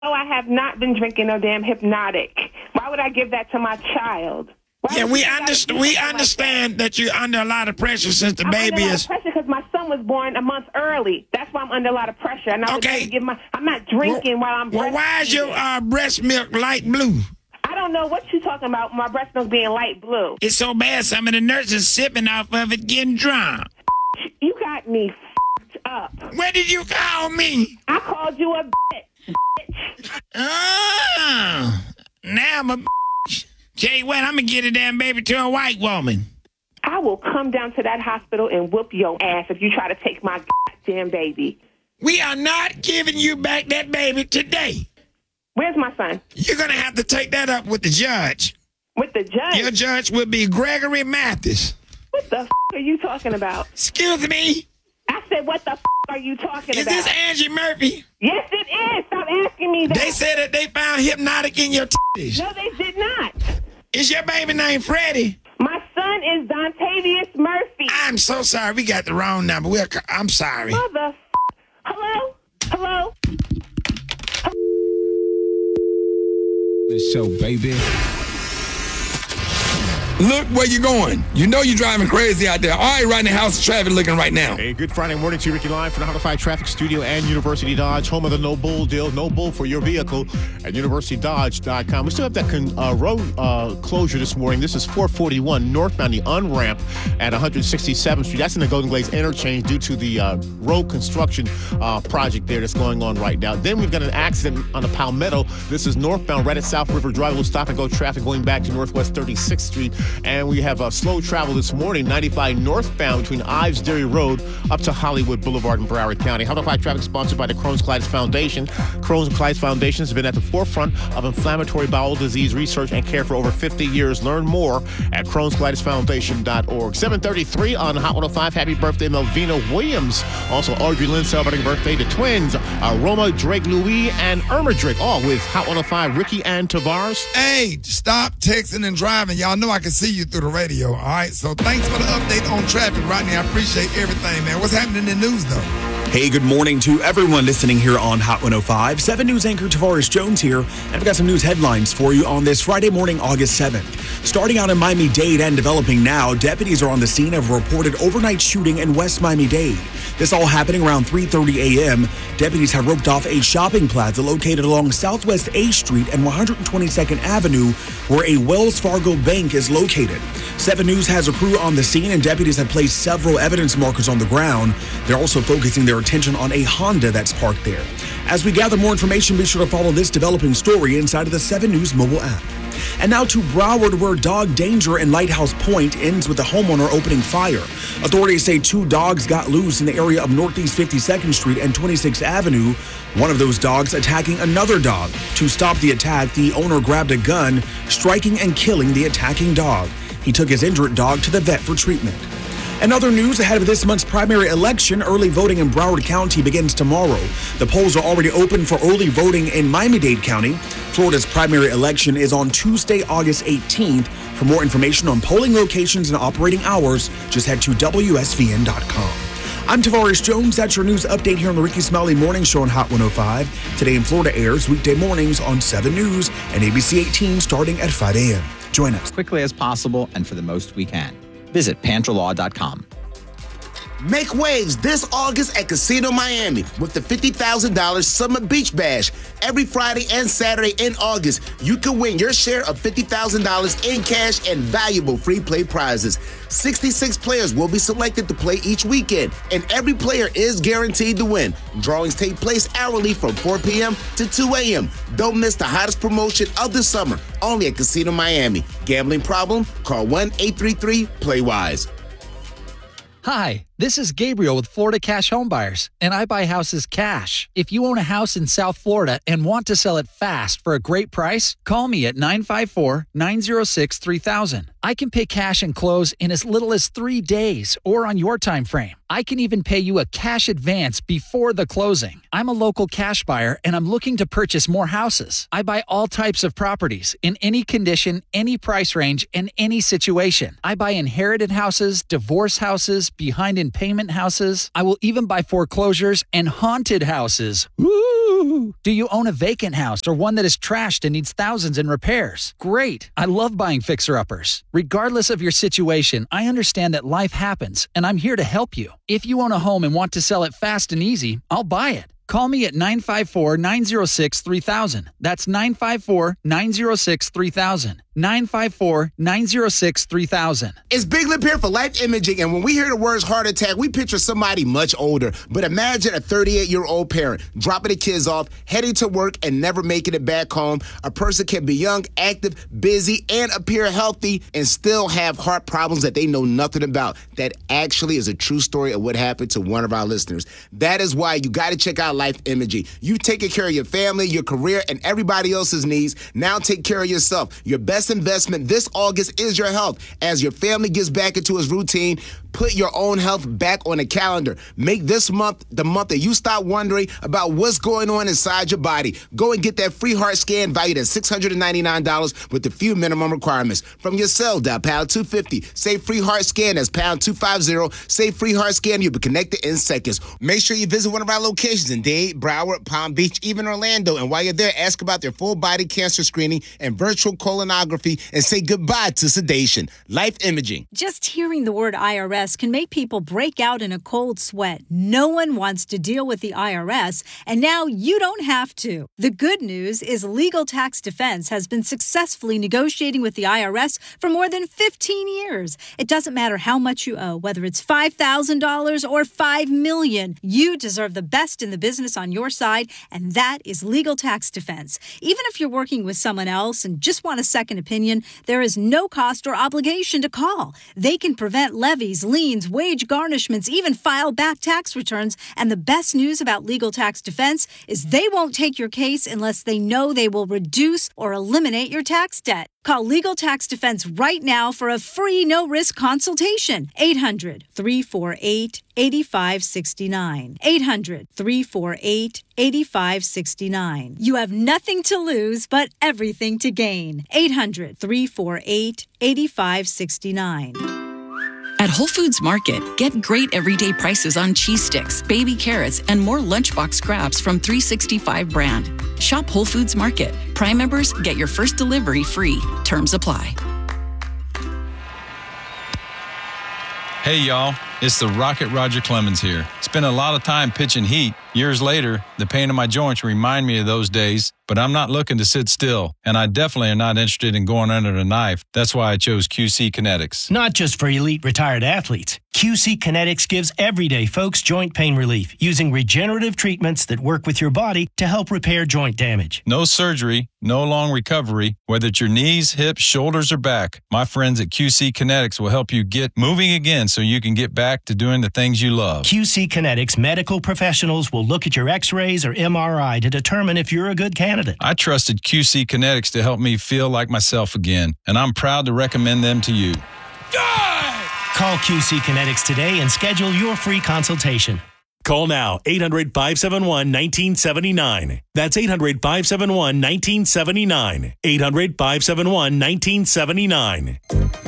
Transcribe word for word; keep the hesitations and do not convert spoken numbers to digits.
No, I have not been drinking no damn Hypnotic. Why would I give that to my child? Why yeah, we understand. We understand like that? that you're under a lot of pressure since the I'm baby under a lot is. Of pressure because my son was born a month early. That's why I'm under a lot of pressure. And I okay. was give my. I'm not drinking well, while I'm. Well, why is your uh, breast milk light blue? I don't know what you're talking about. My breast milk being light blue. It's so bad. Some of the nurses sipping off of it, getting drunk. You got me f***ed up. What did you call me? I called you a bitch. Oh, now I'm a bitch. Tell you what, I'm going to get a damn baby to a white woman. I will come down to that hospital and whoop your ass if you try to take my goddamn baby. We are not giving you back that baby today. Where's my son? You're going to have to take that up with the judge. With the judge? Your judge will be Gregory Mathis. What the f*** are you talking about? Excuse me? I said, what the f*** are you talking is about? Is this Angie Murphy? Yes, it is. Stop asking me that. They said that they found Hypnotic in your titties. No, they did not. Is your baby named Freddie? My son is Dontavius Murphy. I'm so sorry. We got the wrong number. We're, I'm sorry. Mother f***. Hello? Hello? The show, baby. Look where you're going. You know you're driving crazy out there. All right, right now, how's the traffic looking right now? Hey, good Friday morning to you, Ricky Live from the Hot Traffic Studio and University Dodge, home of the No Bull deal. No bull for your vehicle at university dodge dot com. We still have that con- uh, road uh, closure this morning. This is four forty-one northbound, the on-ramp at one sixty-seventh Street. That's in the Golden Glades interchange due to the uh, road construction uh, project there that's going on right now. Then we've got an accident on the Palmetto. This is northbound right at South River Drive. We'll stop and go traffic going back to Northwest thirty-sixth Street. And we have a slow travel this morning, ninety-five northbound between Ives Dairy Road up to Hollywood Boulevard in Broward County. Hot Traffic sponsored by the Crohn's Colitis Foundation. Crohn's Colitis Foundation has been at the forefront of inflammatory bowel disease research and care for over fifty years. Learn more at crohns colitis foundation dot org. seven thirty-three on Hot one oh five. Happy birthday, Melvina Williams. Also, Audrey Lynn celebrating birthday. The twins, uh, Roma Drake Louis and Irma Drake, all with Hot one oh five, Ricky and Tavares. Hey, stop texting and driving. Y'all know I can see you through the radio, all right? So thanks for the update on traffic, Rodney. I appreciate everything, man. What's happening in the news, though? Hey, good morning to everyone listening here on Hot one oh five. seven News anchor Tavares Jones here, and I've got some news headlines for you on this Friday morning, August seventh. Starting out in Miami-Dade and developing now, deputies are on the scene of a reported overnight shooting in West Miami-Dade. This all happening around three thirty a.m. Deputies have roped off a shopping plaza located along Southwest A Street and one twenty-second Avenue, where a Wells Fargo bank is located. seven News has a crew on the scene, and deputies have placed several evidence markers on the ground. They're also focusing their attention on a Honda that's parked there. As we gather more information, be sure to follow this developing story inside of the seven News mobile app. And now to Broward, where dog danger in Lighthouse Point ends with the homeowner opening fire. Authorities say two dogs got loose in the area of Northeast fifty-second Street and twenty-sixth Avenue. One of those dogs attacking another dog. To stop the attack, the owner grabbed a gun, striking and killing the attacking dog. He took his injured dog to the vet for treatment. In other news, ahead of this month's primary election, early voting in Broward County begins tomorrow. The polls are already open for early voting in Miami-Dade County. Florida's primary election is on Tuesday, August eighteenth. For more information on polling locations and operating hours, just head to W S V N dot com. I'm Tavares Jones. That's your news update here on the Ricky Smiley Morning Show on Hot one oh five. Today in Florida airs weekday mornings on seven News and A B C eighteen starting at five a.m. Join us. As quickly as possible and for the most we can. Visit Pantra Law dot com. Make waves this August at Casino Miami with the fifty thousand dollars Summer Beach Bash. Every Friday and Saturday in August, you can win your share of fifty thousand dollars in cash and valuable free play prizes. sixty-six players will be selected to play each weekend, and every player is guaranteed to win. Drawings take place hourly from four p.m. to two a.m. Don't miss the hottest promotion of the summer, only at Casino Miami. Gambling problem? Call one eight three three play wise. Hi, this is Gabriel with Florida Cash Home Buyers, and I buy houses cash. If you own a house in South Florida and want to sell it fast for a great price, call me at nine five four, nine zero six, three thousand. I can pay cash and close in as little as three days or on your time frame. I can even pay you a cash advance before the closing. I'm a local cash buyer, and I'm looking to purchase more houses. I buy all types of properties in any condition, any price range, and any situation. I buy inherited houses, divorce houses, behind in payment houses. I will even buy foreclosures and haunted houses. Woo! Woo! Do you own a vacant house or one that is trashed and needs thousands in repairs? Great. I love buying fixer-uppers. Regardless of your situation, I understand that life happens, and I'm here to help you. If you own a home and want to sell it fast and easy, I'll buy it. Call me at nine five four, nine zero six, three thousand. That's nine five four, nine zero six, three thousand. nine five four, nine zero six, three thousand. It's Big Lip here for Life Imaging, and when we hear the words heart attack, we picture somebody much older. But imagine a thirty-eight-year-old parent dropping the kids off, heading to work, and never making it back home. A person can be young, active, busy, and appear healthy, and still have heart problems that they know nothing about. That actually is a true story of what happened to one of our listeners. That is why you got to check out Life Imaging. You've taken care of your family, your career, and everybody else's needs. Now take care of yourself. Your best investment this August is your health. As your family gets back into its routine, put your own health back on the calendar. Make this month the month that you stop wondering about what's going on inside your body. Go and get that free heart scan valued at six hundred ninety-nine dollars with a few minimum requirements. From your cell, dial pound two fifty. Say free heart scan, that's pound two fifty. Say free heart scan, you'll be connected in seconds. Make sure you visit one of our locations in Dade, Broward, Palm Beach, even Orlando. And while you're there, ask about their full body cancer screening and virtual colonoscopy and say goodbye to sedation. Life Imaging. Just hearing the word I R S can make people break out in a cold sweat. No one wants to deal with the I R S, and now you don't have to. The good news is Legal Tax Defense has been successfully negotiating with the I R S for more than fifteen years. It doesn't matter how much you owe, whether it's five thousand dollars or five million dollars. You deserve the best in the business on your side, and that is Legal Tax Defense. Even if you're working with someone else and just want a second opinion, there is no cost or obligation to call. They can prevent levies, liens, wage garnishments, even file back tax returns. And the best news about Legal Tax Defense is they won't take your case unless they know they will reduce or eliminate your tax debt. Call Legal Tax Defense right now for a free no-risk consultation. eight hundred, three four eight, eight five six nine. eight hundred, three four eight, eight five six nine. You have nothing to lose but everything to gain. eight hundred, three four eight, eight five six nine. At Whole Foods Market, get great everyday prices on cheese sticks, baby carrots, and more lunchbox scraps from three sixty-five brand. Shop Whole Foods Market. Prime members get your first delivery free. Terms apply. Hey, y'all. It's the Rocket Roger Clemens here. Spent a lot of time pitching heat. Years later, the pain in my joints remind me of those days, but I'm not looking to sit still, and I definitely am not interested in going under the knife. That's why I chose Q C Kinetics. Not just for elite retired athletes. Q C Kinetics gives everyday folks joint pain relief using regenerative treatments that work with your body to help repair joint damage. No surgery, no long recovery, whether it's your knees, hips, shoulders, or back. My friends at Q C Kinetics will help you get moving again so you can get back to doing the things you love. Q C Kinetics medical professionals will look at your x-rays or M R I to determine if you're a good candidate. I trusted Q C Kinetics to help me feel like myself again, and I'm proud to recommend them to you. Call Q C Kinetics today and schedule your free consultation. Call now, eight hundred, five seven one, one nine seven nine. That's eight hundred, five seven one, one nine seven nine. eight hundred, five seven one, one nine seven nine.